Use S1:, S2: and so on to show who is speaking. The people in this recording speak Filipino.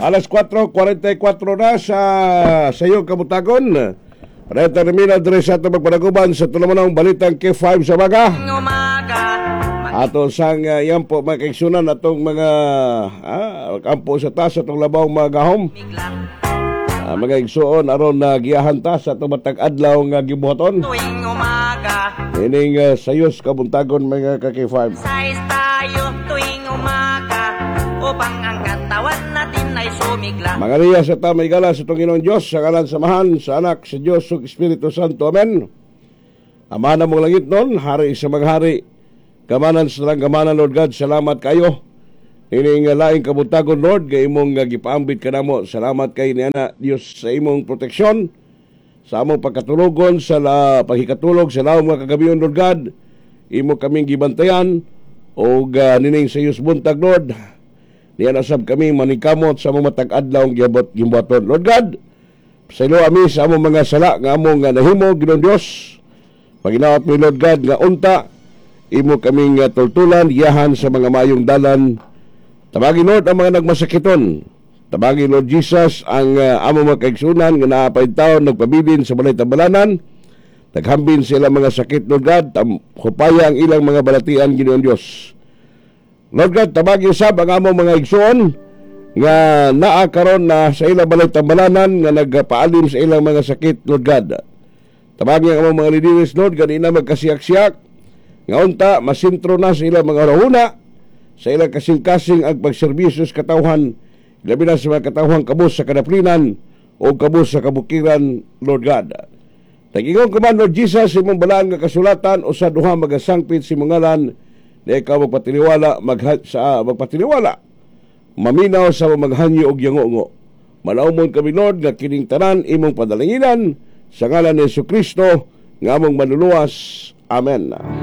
S1: Alas 4:44 na sa iyong kabutagon. Retermina dire sa ito magpanaguban sa tulamanang balitang K5 sa baga. Ato sang yan po makiksunan atong mga kampo sa taas atong labaw mga gahom. Mga igsuon aron na giyahan ta sa itong matag adlaw nga gibuhaton. Ining sayos kabuntagon mga ka-K5.
S2: Size tayo tuwing umaga upang ang katawan natin ay sumigla.
S1: Mga riya sa tamay gala sa itong Ginoong Diyos, sa ngalan samahan, sa anak, sa Diyos, sa Espiritu Santo. Amen. Amahan mong langit nun, hari sa mga hari, kamanan sa lang kamanan, Lord God, salamat kayo. Ining laing kabutagon, Lord, kay imong gipaambit ka namo. Salamat kay niana, Diyos, sa imong proteksyon, sa among pagkatulogon, sa paghikatulog, sa laong mga kagabiyon, Lord God, imo kaming gibantayan, o nining sa iyos buntag, Lord, niyan asab kami manikamot sa mga matag-adlaw gimbuhaton. Lord God, sa ilo ami sa among mga sala nga among nahimo Ginoong Dios. Paginaot mo Lord God nga unta imo kaming tultulan yahan sa mga mayong dalan. Tabagi Lord ang mga nagmasakiton. Tabagi Lord Jesus ang among mga kaigsunan nga naapay taon nagpabilin sa balay tambalanan. Naghambin sila mga sakit Lord God, hupaya ang ilang mga balatian Ginoong Dios. Lord God, tabagi usab ang among mga igsoon nga naa karon na sa ilang balay tambalanan nga nagpaalim sa ilang mga sakit, Lord God. Tabagi ang among mga leaders, Lord, ganina magkasiyak-siyak nga unta masintro na sa ilang mga rahuna, sa ilang kasing-kasing ang pagserbisyo sa katawhan, labi na sa mga katawhan kabus sa kadaplinan o kabus sa kabukiran, Lord God. Tag-ingon kuman, Lord Jesus, imong balaan nga kasulatan o sa duha magasangpit si mongalan na ikaw magpatiliwala, magpatiliwala, maminaw sa maghanyo og yango-ngo. Malaumon kami, Lord, nga kining tanan imong padalanginan sa ngalan ni Jesucristo nga among manluluwas. Amen.